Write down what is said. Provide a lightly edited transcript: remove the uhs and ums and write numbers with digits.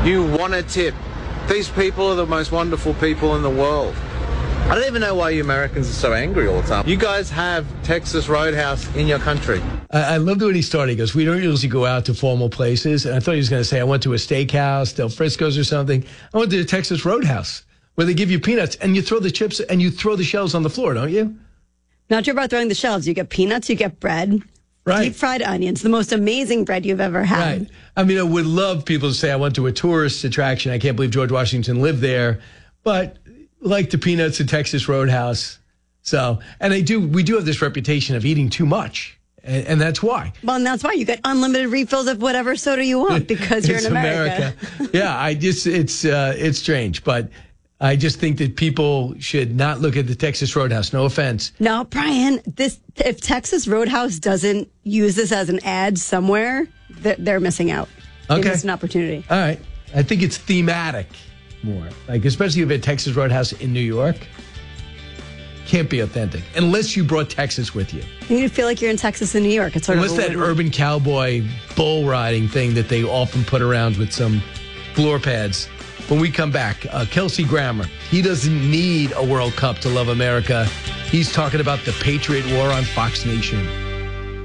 You want a tip. These people are the most wonderful people in the world. I don't even know why you Americans are so angry all the time. You guys have Texas Roadhouse in your country. I love the way he started. He goes, we don't usually go out to formal places. And I thought he was going to say, I went to a steakhouse, Del Frisco's or something. I went to the Texas Roadhouse, where they give you peanuts and you throw the chips and you throw the shells on the floor, don't you? Not sure about throwing the shells. You get peanuts, you get bread, right. Deep fried onions, the most amazing bread you've ever had. Right. I mean, I would love people to say, I went to a tourist attraction. I can't believe George Washington lived there. But like the peanuts at Texas Roadhouse. So, and we do have this reputation of eating too much. And that's why. Well, and that's why you get unlimited refills of whatever soda you want because you're in America. Yeah, it's strange, but I just think that people should not look at the Texas Roadhouse. No offense. No, Brian, if Texas Roadhouse doesn't use this as an ad somewhere, they're missing out. Okay. It's an opportunity. All right. I think it's thematic more. Like, especially if it's Texas Roadhouse in New York. Can't be authentic unless you brought Texas with you. You feel like you're in Texas and New York. It's sort unless of that urban cowboy bull riding thing that they often put around with some floor pads. When we come back, Kelsey Grammer, he doesn't need a World Cup to love America. He's talking about the Patriot War on Fox Nation.